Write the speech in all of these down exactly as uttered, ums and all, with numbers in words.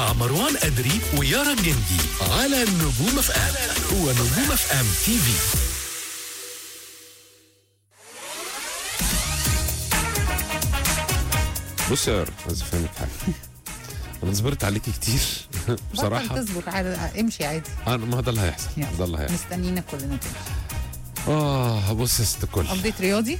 مع مروان أدري ويارا الجندي على نجوم اف ام ونجوم اف ام تي في. بص يا يارا، عايز افهمك حاجه. انا صبرت عليكي كتير بصراحه. تصبر عادي، امشي عادي. انا ما ده اللي هيحصل، ده اللي هيحصل. مستنينا كلنا تمشي. اه بص يا ست الكل، ابديت رياضي.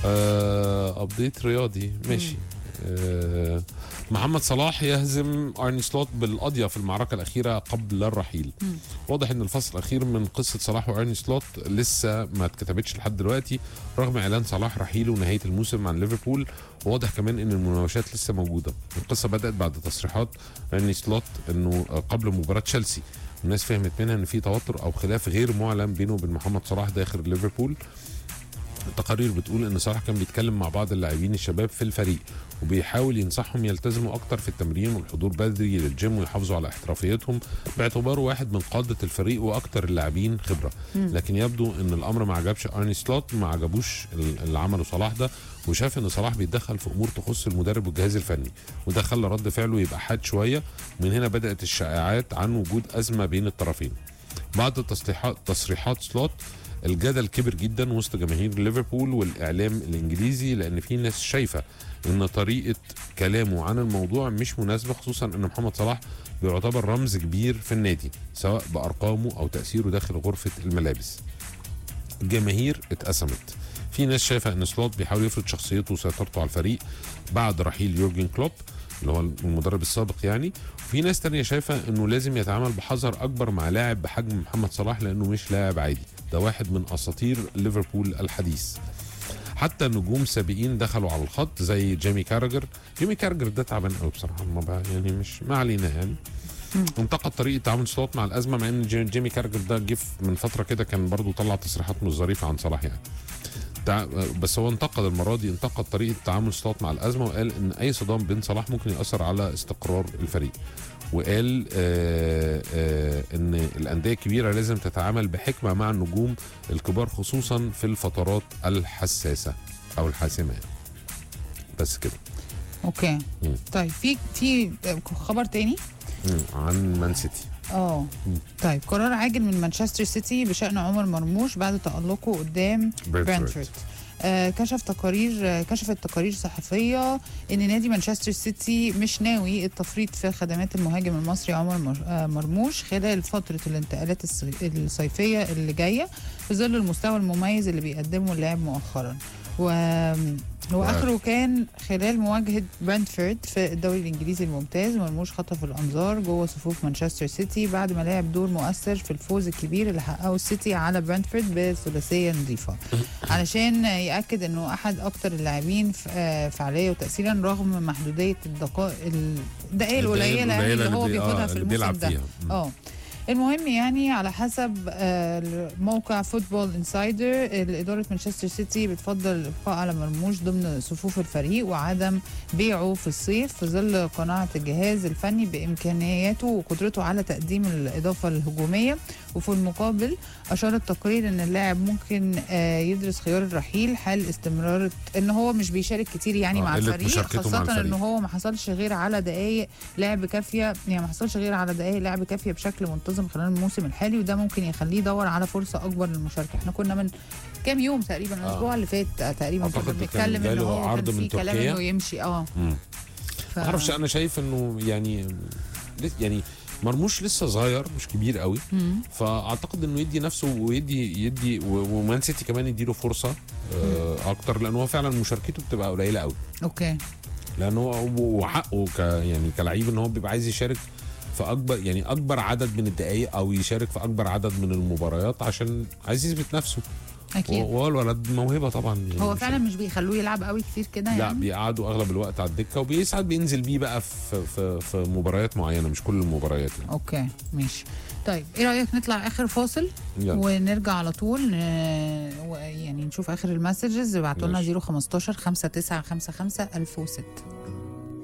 آه ابديت رياضي ماشي. آه محمد صلاح يهزم ارني سلوت بالقضيه في المعركه الاخيره قبل الرحيل. مم. واضح ان الفصل الاخير من قصه صلاح وارني سلوت لسه ما اتكتبتش لحد دلوقتي رغم اعلان صلاح رحيله ونهايه الموسم عن ليفربول. وواضح كمان ان المناوشات لسه موجوده. القصه بدات بعد تصريحات ارني سلوت انه قبل مباراه تشيلسي الناس فهمت منها ان في توتر او خلاف غير معلن بينه وبين محمد صلاح داخل ليفربول. التقارير بتقول ان صلاح كان بيتكلم مع بعض اللاعبين الشباب في الفريق وبيحاول ينصحهم يلتزموا اكتر في التمرين والحضور بدري للجيم ويحافظوا على احترافيتهم باعتباره واحد من قادة الفريق واكتر اللاعبين خبرة. لكن يبدو ان الامر ما عجبش ارني سلوت، ما عجبوش اللي عمله صلاح ده، وشاف ان صلاح بيتدخل في امور تخص المدرب والجهاز الفني، وده خلى رد فعله يبقى حاد شوية. من هنا بدأت الشائعات عن وجود ازمة بين الطرفين. بعد تصريحات تصريحات سلوت الجدل كبر جدا وسط جماهير ليفربول والاعلام الانجليزي، لان في ناس شايفه ان طريقه كلامه عن الموضوع مش مناسبه، خصوصا ان محمد صلاح بيعتبر رمز كبير في النادي سواء بارقامه او تاثيره داخل غرفه الملابس. الجماهير اتقسمت، في ناس شايفه ان سلوت بيحاول يفرض شخصيته وسيطرته على الفريق بعد رحيل يورجن كلوب اللي هو المدرب السابق يعني، وفي ناس تانية شايفه انه لازم يتعامل بحذر اكبر مع لاعب بحجم محمد صلاح لانه مش لاعب عادي، ده واحد من اساطير ليفربول الحديث. حتى نجوم سابقين دخلوا على الخط زي جيمي كاراجر. جيمي كاراجر ده تعبان قوي بصراحه، ما بقى يعني مش ما علينا يعني. انتقد طريقه تعامل سلوت مع الازمه، مع ان جيمي كاراجر ده جه من فتره كده كان برضو طلع تصريحات مش ظريفه عن صلاح يعني. بس هو انتقد المره دي انتقد طريقه تعامل سلوت مع الازمه وقال ان اي صدام بين صلاح ممكن ياثر على استقرار الفريق. وقال آآ آآ ان الانديه الكبيره لازم تتعامل بحكمه مع النجوم الكبار خصوصا في الفترات الحساسه او الحاسمه. بس كده. اوكي. مم. طيب في في خبر تاني عن مان سيتي. اه طيب قرار عاجل من مانشستر سيتي بشأن عمر مرموش بعد تألقه قدام برنتفورد. آه كشف تقارير آه كشفت تقارير صحفيه ان نادي مانشستر سيتي مش ناوي التفريط في خدمات المهاجم المصري عمر آه مرموش خلال فتره الانتقالات الصيفيه اللي جايه في ظل المستوى المميز اللي بيقدمه اللاعب مؤخرا. و واخره كان خلال مواجهه برنتفورد في الدوري الانجليزي الممتاز. مرموش خطف الانظار جوه صفوف مانشستر سيتي بعد ما لعب دور مؤثر في الفوز الكبير اللي حققه السيتي على برنتفورد بثلاثيه نظيفه علشان ياكد انه احد اكثر اللاعبين فعاليه وتاثيرا رغم محدوديه الدقائق الدقائق القليله اللي هو بياخدها في الموسم ده. اه المهم يعني على حسب موقع فوتبول انسايدر إدارة مانشستر سيتي بتفضل الإبقاء على مرموش ضمن صفوف الفريق وعدم بيعه في الصيف في ظل قناعة الجهاز الفني بإمكانياته وقدرته على تقديم الإضافة الهجومية. وفي المقابل أشار التقرير أن اللاعب ممكن يدرس خيار الرحيل حال استمرار ان هو مش بيشارك كتير يعني مع الفريق، خاصة ان هو ما حصلش غير على دقائق لعب كافية، يعني ما حصلش غير على دقائق لعب كافية بشكل منتظم خلال الموسم الحالي، وده ممكن يخليه يدور على فرصة اكبر للمشاركة. احنا كنا من كام يوم تقريبا الاسبوع آه. اللي فات تقريبا كنا بنتكلم ان هو كان في كلام انه يمشي. اه ف... ما اعرفش، انا شايف انه يعني يعني مرموش لسه صغير مش كبير قوي، مم. فاعتقد انه يدي نفسه ويدي يدي ومان سيتي كمان يديله فرصه آه اكتر، لان هو فعلا مشاركته بتبقى قليله قوي. اوكي. لانه وحقه ك يعني كلاعب ان هو بيبقى عايز يشارك في اكبر يعني اكبر عدد من الدقائق او يشارك في اكبر عدد من المباريات عشان عايز يثبت نفسه. اكيد. وهو الولد موهبه طبعا يعني، هو فعلا مش بيخلوه يلعب قوي كتير كده يعني. لا بيقعدوا اغلب الوقت على الدكه وبيساعد بينزل بيه بقى في في في مباريات معينه مش كل المباريات يعني. اوكي ماشي. طيب ايه رايك نطلع اخر فاصل يلا. ونرجع على طول يعني نشوف اخر المسجز. ابعتوا لنا صفر خمستاشر خمسة تسعة خمسة خمسة ألف وستة.